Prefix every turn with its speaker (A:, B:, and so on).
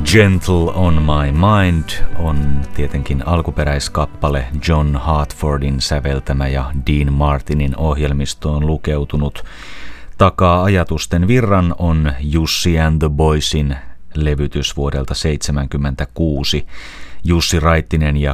A: Gentle on My Mind on tietenkin alkuperäiskappale, John Hartfordin säveltämä ja Dean Martinin ohjelmistoon lukeutunut. Takaa ajatusten virran on Jussi and the Boysin levytys vuodelta 1976. Jussi Raittinen ja